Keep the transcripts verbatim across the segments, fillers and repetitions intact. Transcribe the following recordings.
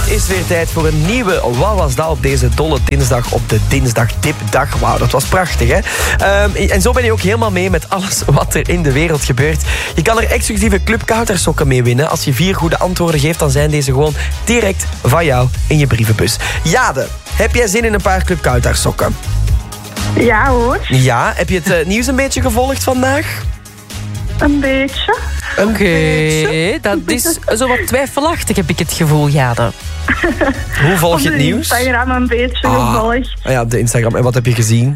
Het is weer tijd voor een nieuwe Wat was dat op deze dolle dinsdag op de Dinsdagdipdag. Wauw, dat was prachtig, hè? Um, en zo ben je ook helemaal mee met alles wat er in de wereld gebeurt. Je kan er exclusieve Club Koutersokken mee winnen. Als je vier goede antwoorden geeft, dan zijn deze gewoon direct van jou in je brievenbus. Jade, heb jij zin in een paar Club Koutersokken? Ja hoor. Ja, heb je het uh, nieuws een beetje gevolgd vandaag? Een beetje. Oké, okay, dat is zo wat twijfelachtig, heb ik het gevoel, Jade. Hoe volg je het nieuws? Op Instagram een beetje ah. gevolgd. Ah ja, op de Instagram. En wat heb je gezien?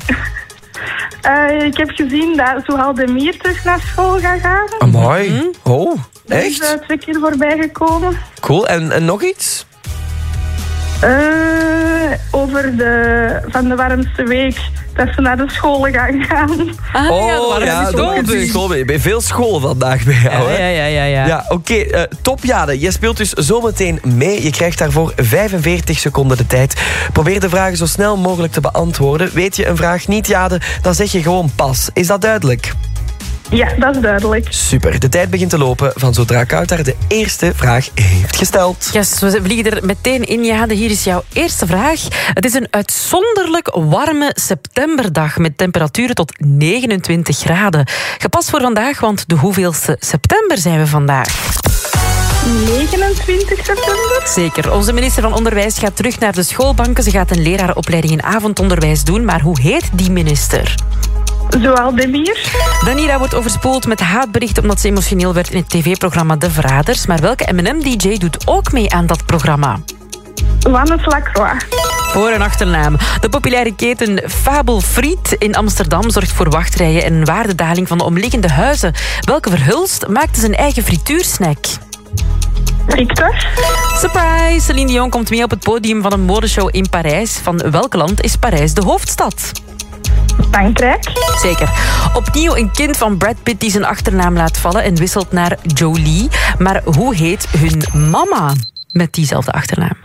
Uh, ik heb gezien dat Zuhal Demir terug naar school gaat gaan. Amai. Mm-hmm. Oh, echt? Dat is uh, twee keer voorbij gekomen. Cool. En, en nog iets? Uh, over de, van de warmste week dat ze naar de scholen gaan gaan. Ah, oh, ja, de ja, school. school. Je bent veel school vandaag bij jou, ja, hè? Ja, ja, ja. ja. ja Oké, okay, uh, top Jade. Je speelt dus zometeen mee. Je krijgt daarvoor vijfenveertig seconden de tijd. Probeer de vragen zo snel mogelijk te beantwoorden. Weet je een vraag niet, Jade, dan zeg je gewoon pas. Is dat duidelijk? Ja, dat is duidelijk. Super. De tijd begint te lopen van zodra Kouter de eerste vraag heeft gesteld. Yes, we vliegen er meteen in, Jade. Hier is jouw eerste vraag. Het is een uitzonderlijk warme septemberdag met temperaturen tot negenentwintig graden. Gepast voor vandaag, want de hoeveelste september zijn we vandaag? negenentwintig september? Zeker. Onze minister van Onderwijs gaat terug naar de schoolbanken. Ze gaat een leraaropleiding in avondonderwijs doen. Maar hoe heet die minister? Zuhal Demir. Danira wordt overspoeld met haatberichten omdat ze emotioneel werd in het tv-programma De Verraders. Maar welke M en M-D J doet ook mee aan dat programma? Wannes Lacroix. Voor- en achternaam. De populaire keten Fabel Friet in Amsterdam zorgt voor wachtrijen en een waardedaling van de omliggende huizen. Welke Verhulst maakte zijn eigen frituursnack? Victor. Surprise! Celine Dion komt mee op het podium van een modeshow in Parijs. Van welk land is Parijs de hoofdstad? Frankrijk. Zeker. Opnieuw een kind van Brad Pitt die zijn achternaam laat vallen en wisselt naar Jolie. Maar hoe heet hun mama met diezelfde achternaam?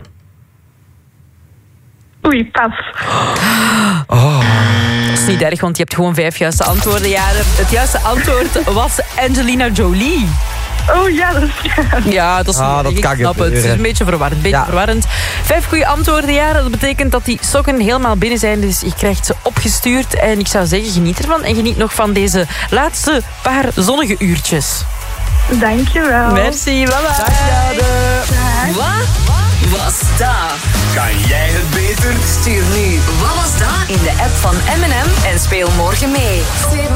Oei, pas. Oh. Dat is niet erg, want je hebt gewoon vijf juiste antwoorden. Ja, het juiste antwoord was Angelina Jolie. Oh ja, dat is ja, dat is ah, dat ik kan snap het. Het is een beetje verwarrend. Beetje ja. verwarrend. Vijf goede antwoorden, ja. Dat betekent dat die sokken helemaal binnen zijn. Dus je krijgt ze opgestuurd. En ik zou zeggen, geniet ervan. En geniet nog van deze laatste paar zonnige uurtjes. Dankjewel. Merci, bye bye. Dag, Jade. Wat was dat? Kan jij het beter? Stuur nu Wat was dat in de app van M en M en speel morgen mee.